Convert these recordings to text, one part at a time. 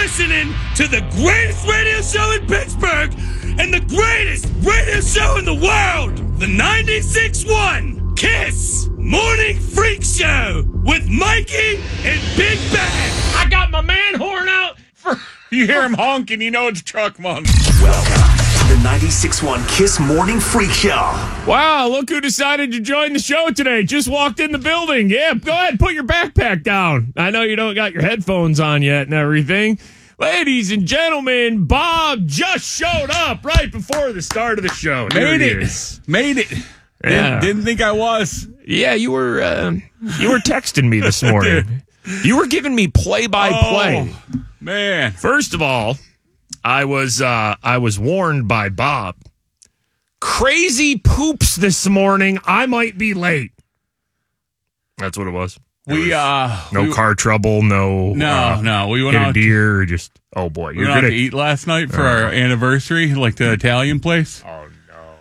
listening to the greatest radio show in Pittsburgh and the greatest radio show in the world, the 96.1 KISS Morning Freak Show with Mikey and Big Bang. I got my man horn out. You hear him honking, you know it's Truck Month. Welcome to the 96.1 KISS Morning Freak Show. Wow, look who decided to join the show today. Just walked in the building. Yeah, go ahead, put your backpack down. I know you don't got your headphones on yet and everything. Ladies and gentlemen, Bob just showed up right before the start of the show. Made it. Yeah. Didn't think I was. Yeah, you were texting me this morning. You were giving me play-by-play. Oh, man. First of all, I was warned by Bob. Crazy poops this morning. I might be late. That's what it was. No car trouble. No. We went out deer. Just boy, we went out to eat last night for our anniversary, like the Italian place. Oh no.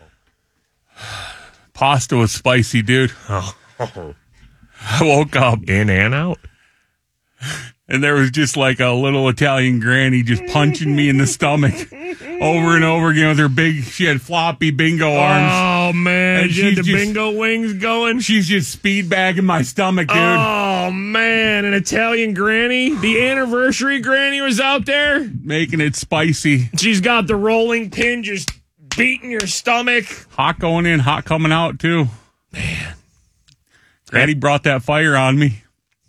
Pasta was spicy, dude. Oh. I woke up in and out. And there was just like a little Italian granny just punching me in the stomach over and over again with her she had floppy bingo arms. Oh, man. And she had the bingo wings going? She's just speed bagging my stomach, dude. Oh, man. An Italian granny? The anniversary granny was out there? Making it spicy. She's got the rolling pin just beating your stomach. Hot going in, hot coming out, too. Man. Granny brought that fire on me.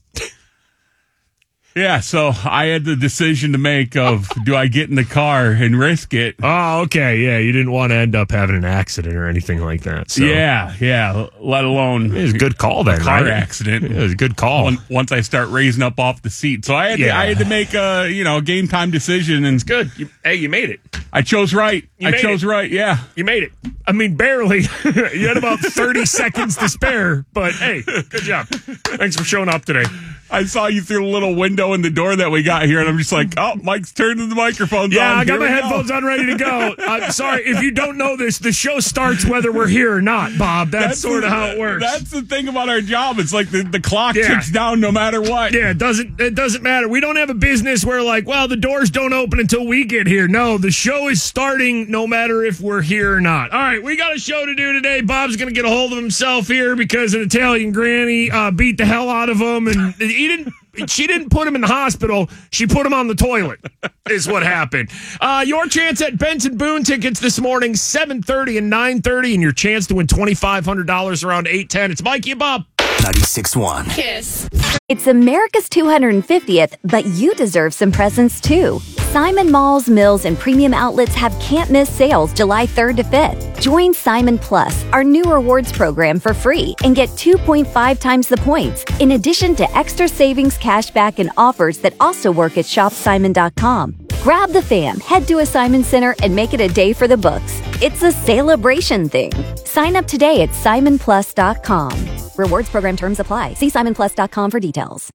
Yeah, so I had the decision to make of, do I get in the car and risk it? Oh, okay, yeah. You didn't want to end up having an accident or anything like that. So. Yeah. Let alone... It was a good call then, car right? accident. It was a good call. Once I start raising up off the seat. So I had to make a, game time decision. And it's good. You made it. I chose right. Yeah. You made it. I mean, barely. You had about 30 seconds to spare, but hey, good job. Thanks for showing up today. I saw you through the little window in the door that we got here, and I'm just like, Mike's turning the microphones on. Yeah, I got my headphones on ready to go. I'm sorry, if you don't know this, the show starts whether we're here or not, Bob. That's sort of how it works. That's the thing about our job. It's like the clock ticks down no matter what. Yeah, it doesn't matter. We don't have a business where the doors don't open until we get here. No, the show is starting no matter if we're here or not. All right, we got a show to do today. Bob's going to get a hold of himself here because an Italian granny beat the hell out of him, and she didn't put him in the hospital. She put him on the toilet is what happened. Your chance at Benson Boone tickets this morning, 7:30 and 9:30, and your chance to win $2,500 around 8:10. It's Mikey and Bob. 96.1 KISS. It's America's 250th, but you deserve some presents too. Simon Malls, Mills, and Premium Outlets have can't-miss sales July 3rd to 5th. Join Simon Plus, our new rewards program, for free and get 2.5 times the points, in addition to extra savings, cashback, and offers that also work at shopsimon.com. Grab the fam, head to a Simon Center, and make it a day for the books. It's a celebration thing. Sign up today at simonplus.com. Rewards program terms apply. See simonplus.com for details.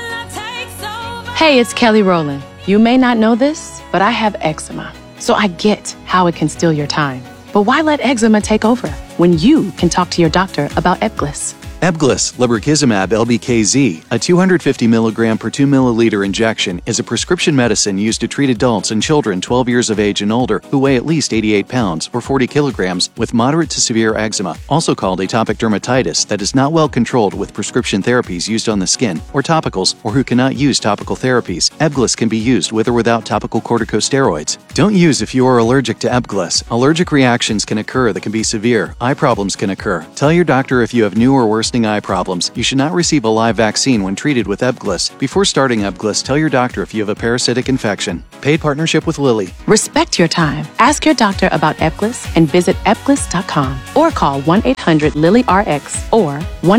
Hey, it's Kelly Rowland. You may not know this, but I have eczema, so I get how it can steal your time. But why let eczema take over when you can talk to your doctor about Ebglyss? Ebglyss, lebrikizumab LBKZ, a 250 milligram per 2 milliliter injection, is a prescription medicine used to treat adults and children 12 years of age and older who weigh at least 88 pounds or 40 kilograms with moderate to severe eczema, also called atopic dermatitis, that is not well controlled with prescription therapies used on the skin, or topicals, or who cannot use topical therapies. Ebglyss can be used with or without topical corticosteroids. Don't use if you are allergic to Ebglyss. Allergic reactions can occur that can be severe. Eye problems can occur. Tell your doctor if you have new or worsening eye problems. You should not receive a live vaccine when treated with Ebglyss. Before starting Ebglyss, tell your doctor if you have a parasitic infection. Paid partnership with Lilly. Respect your time. Ask your doctor about Ebglyss and visit Ebglyss.com or call 1-800-LILY-RX or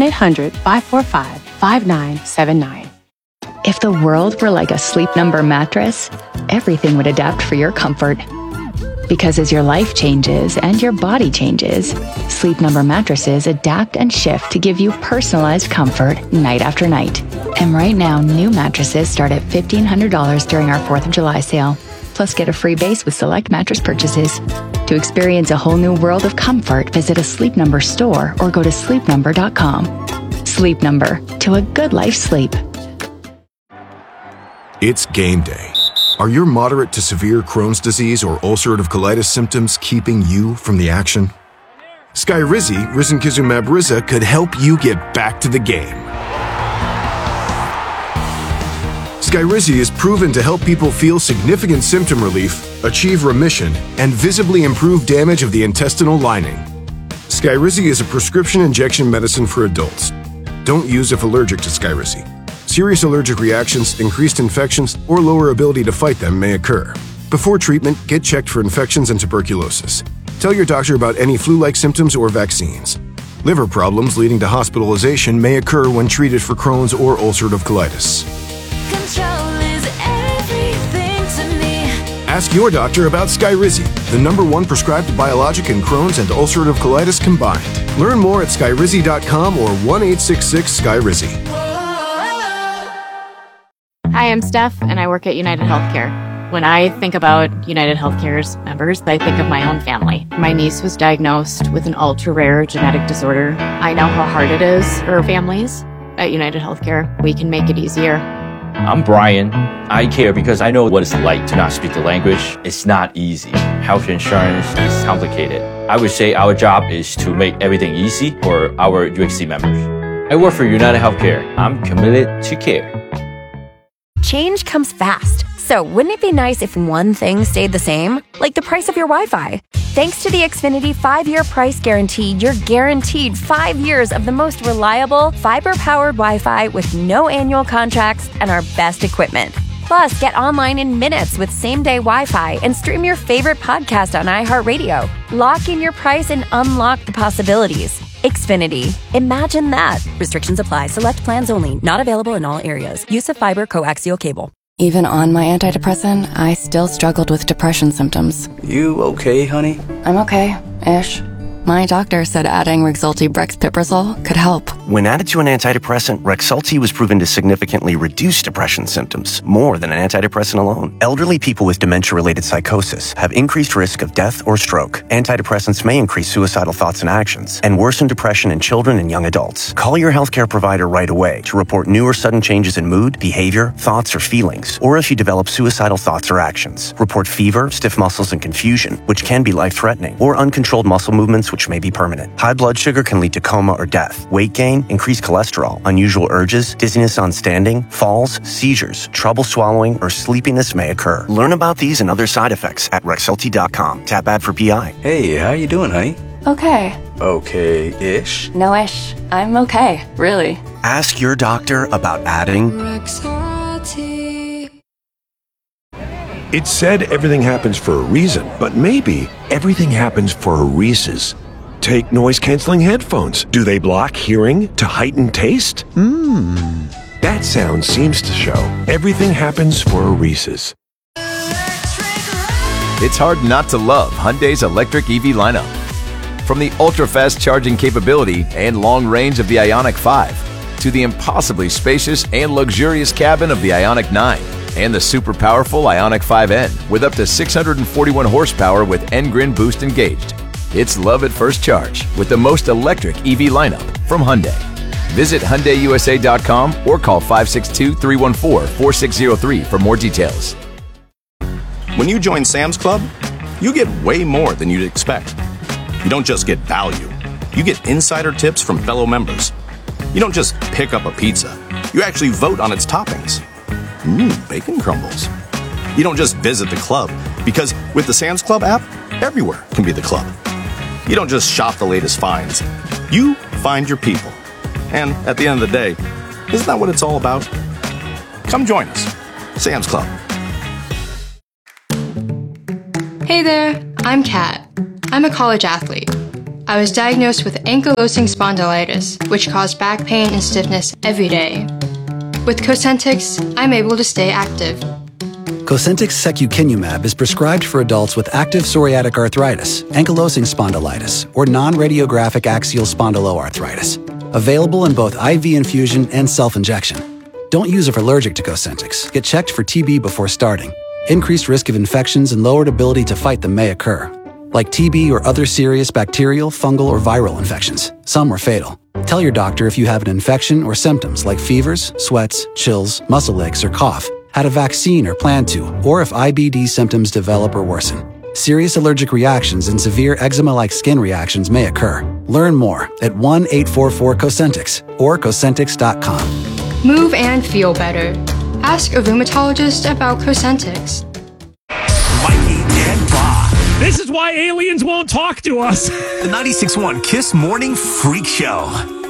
1-800-545-5979. If the world were like a Sleep Number mattress, everything would adapt for your comfort. Because as your life changes and your body changes, Sleep Number mattresses adapt and shift to give you personalized comfort night after night. And right now, new mattresses start at $1,500 during our 4th of July sale. Plus, get a free base with select mattress purchases. To experience a whole new world of comfort, visit a Sleep Number store or go to sleepnumber.com. Sleep Number, to a good life sleep. It's game day. Are your moderate to severe Crohn's disease or ulcerative colitis symptoms keeping you from the action? Skyrizi, risankizumab Riza, could help you get back to the game. Skyrizi is proven to help people feel significant symptom relief, achieve remission, and visibly improve damage of the intestinal lining. Skyrizi is a prescription injection medicine for adults. Don't use if allergic to Skyrizi. Serious allergic reactions, increased infections, or lower ability to fight them may occur. Before treatment, get checked for infections and tuberculosis. Tell your doctor about any flu-like symptoms or vaccines. Liver problems leading to hospitalization may occur when treated for Crohn's or ulcerative colitis. Control is everything to me. Ask your doctor about Skyrizi, the #1 prescribed biologic in Crohn's and ulcerative colitis combined. Learn more at skyrizi.com or 1-866-SKYRIZI. Hi, I'm Steph, and I work at United Healthcare. When I think about United Healthcare's members, I think of my own family. My niece was diagnosed with an ultra-rare genetic disorder. I know how hard it is for families. At United Healthcare, we can make it easier. I'm Brian. I care because I know what it's like to not speak the language. It's not easy. Health insurance is complicated. I would say our job is to make everything easy for our UHC members. I work for United Healthcare. I'm committed to care. Change comes fast, so wouldn't it be nice if one thing stayed the same? Like the price of your Wi-Fi. Thanks to the Xfinity 5-year price guarantee, you're guaranteed 5 years of the most reliable, fiber-powered Wi-Fi with no annual contracts and our best equipment. Plus, get online in minutes with same-day Wi-Fi and stream your favorite podcast on iHeartRadio. Lock in your price and unlock the possibilities. Xfinity. Imagine that. Restrictions apply. Select plans only. Not available in all areas. Use of fiber coaxial cable. Even on my antidepressant, I still struggled with depression symptoms. You okay, honey? I'm okay-ish. My doctor said adding Rexulti Brexpiprazole could help. When added to an antidepressant, Rexulti was proven to significantly reduce depression symptoms, more than an antidepressant alone. Elderly people with dementia-related psychosis have increased risk of death or stroke. Antidepressants may increase suicidal thoughts and actions, and worsen depression in children and young adults. Call your healthcare provider right away to report new or sudden changes in mood, behavior, thoughts, or feelings, or if you develop suicidal thoughts or actions. Report fever, stiff muscles, and confusion, which can be life-threatening, or uncontrolled muscle movements, which may be permanent. High blood sugar can lead to coma or death. Weight gain, increased cholesterol, unusual urges, dizziness on standing, falls, seizures, trouble swallowing, or sleepiness may occur. Learn about these and other side effects at Rexulti.com. Tap ad for PI. Hey, how you doing, honey? Okay. Okay-ish? No-ish. I'm okay, really. Ask your doctor about adding It's said everything happens for a reason, but maybe everything happens for a Reese's. Take noise-canceling headphones. Do they block hearing to heighten taste? That sound seems to show everything happens for a Reese's. It's hard not to love Hyundai's electric EV lineup. From the ultra-fast charging capability and long range of the Ioniq 5 to the impossibly spacious and luxurious cabin of the Ioniq 9 and the super powerful Ioniq 5N with up to 641 horsepower with N-Grin boost engaged. It's love at first charge with the most electric EV lineup from Hyundai. Visit HyundaiUSA.com or call 562-314-4603 for more details. When you join Sam's Club, you get way more than you'd expect. You don't just get value. You get insider tips from fellow members. You don't just pick up a pizza. You actually vote on its toppings. Bacon crumbles. You don't just visit the club, because with the Sam's Club app, everywhere can be the club. You don't just shop the latest finds. You find your people. And at the end of the day, isn't that what it's all about? Come join us. Sam's Club. Hey there, I'm Kat. I'm a college athlete. I was diagnosed with ankylosing spondylitis, which caused back pain and stiffness every day. With Cosentyx, I'm able to stay active. Cosentyx secukinumab is prescribed for adults with active psoriatic arthritis, ankylosing spondylitis, or non-radiographic axial spondyloarthritis. Available in both IV infusion and self-injection. Don't use if allergic to Cosentyx. Get checked for TB before starting. Increased risk of infections and lowered ability to fight them may occur, like TB or other serious bacterial, fungal, or viral infections. Some are fatal. Tell your doctor if you have an infection or symptoms like fevers, sweats, chills, muscle aches, or cough. had a vaccine or plan to, or if IBD symptoms develop or worsen. Serious allergic reactions and severe eczema-like skin reactions may occur. Learn more at 1-844-COSENTIX or Cosentix.com. Move and feel better. Ask a rheumatologist about Cosentix. Mikey and Bob. This is why aliens won't talk to us. The 96.1 Kiss Morning Freak Show.